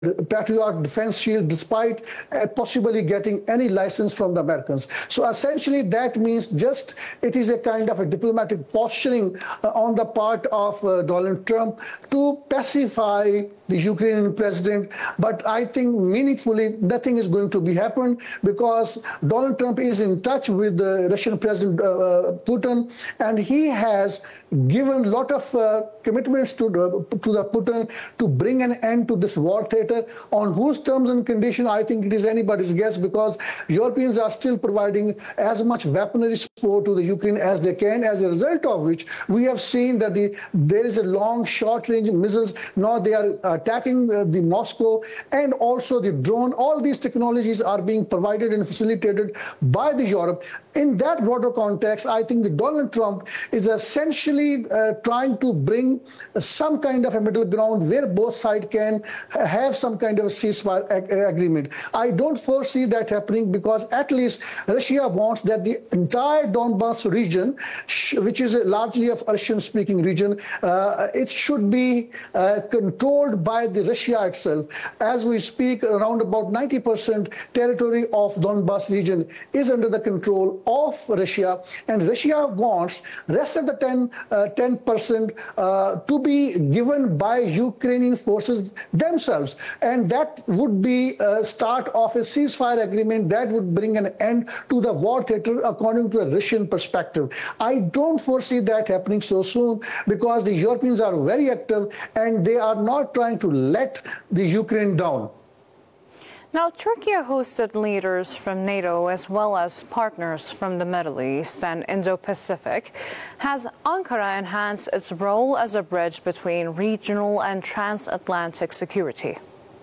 Patriot defense shield despite possibly getting any license from the Americans. So essentially that means just it is a kind of a diplomatic posturing on the part of Donald Trump to pacify the Ukrainian president. But I think meaningfully nothing is going to be happen because Donald Trump is in touch with the Russian President Putin, and he has given a lot of commitments to the Putin to bring an end to this war theater. On whose terms and conditions, I think it is anybody's guess, because Europeans are still providing as much weaponry support to the Ukraine as they can, as a result of which we have seen that there is a long short-range missiles. Now they are attacking the Moscow, and also the drone. All these technologies are being provided and facilitated by the Europe. In that broader context, I think that Donald Trump is essentially trying to bring some kind of a middle ground where both sides can have some kind of a ceasefire agreement. I don't foresee that happening because at least Russia wants that the entire Donbas region, which is largely a Russian-speaking region, it should be controlled by the Russia itself. As we speak, around about 90% territory of Donbas region is under the control of Russia, and Russia wants rest of the 10% to be given by Ukrainian forces themselves, and that would be a start of a ceasefire agreement that would bring an end to the war theater according to a Russian perspective. I don't foresee that happening so soon because the Europeans are very active and they are not trying to let the Ukraine down. Now, Turkey hosted leaders from NATO as well as partners from the Middle East and Indo-Pacific. Has Ankara enhanced its role as a bridge between regional and transatlantic security?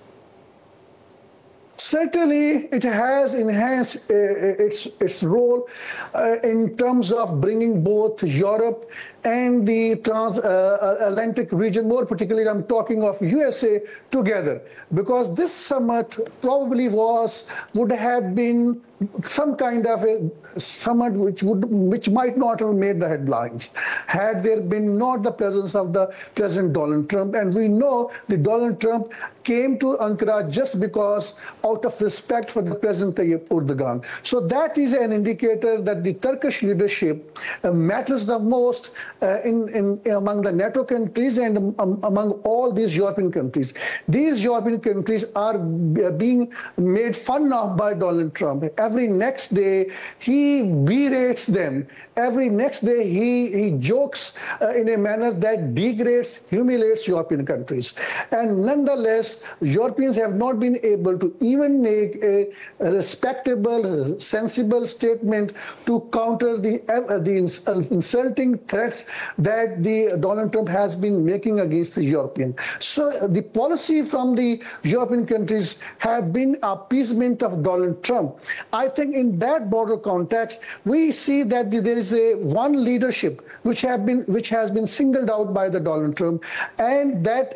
Certainly, it has enhanced its role in terms of bringing both Europe and the transatlantic region, more particularly I'm talking of USA, together. Because this summit probably would have been some kind of a summit which might not have made the headlines had there been not the presence of the President Donald Trump. And we know that Donald Trump came to Ankara just because out of respect for the President Tayyip Erdogan. So that is an indicator that the Turkish leadership matters the most among the NATO countries and among all these European countries. These European countries are being made fun of by Donald Trump. Every next day he berates them. Every next day he jokes in a manner that degrades, humiliates European countries. And nonetheless, Europeans have not been able to even make a respectable, sensible statement to counter the insulting threats that Donald Trump has been making against the European. So the policy from the European countries have been appeasement of Donald Trump. I think in that broader context, we see that there is one leadership which has been singled out by the Donald Trump, and that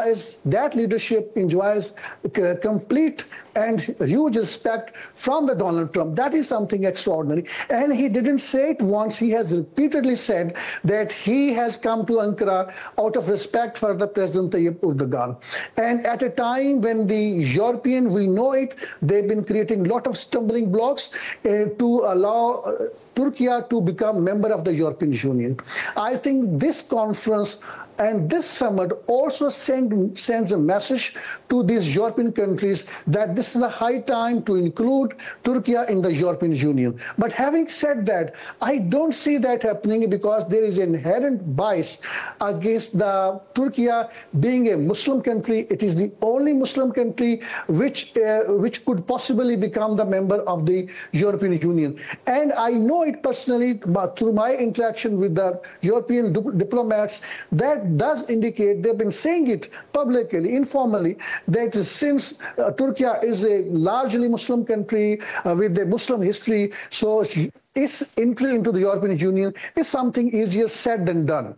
leadership enjoys complete and huge respect from the Donald Trump. That is something extraordinary. And he didn't say it once. He has repeatedly said that he has come to Ankara out of respect for the President Tayyip Erdogan. And at a time when the European, we know it, they've been creating a lot of stumbling blocks to allow Turkey to become member of the European Union. I think this conference and this summit also sends a message to these European countries that this is a high time to include Turkey in the European Union. But having said that, I don't see that happening because there is inherent bias against Turkey being a Muslim country. It is the only Muslim country which could possibly become the member of the European Union. And I know it personally through my interaction with the European diplomats that does indicate, they've been saying it publicly, informally, that since Turkey is a largely Muslim country with a Muslim history, so its entry into the European Union is something easier said than done.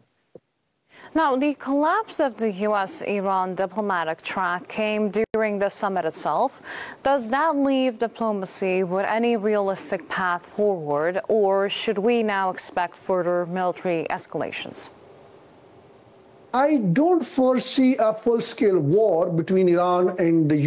Now, the collapse of the U.S.-Iran diplomatic track came during the summit itself. Does that leave diplomacy with any realistic path forward, or should we now expect further military escalations? I don't foresee a full-scale war between Iran and the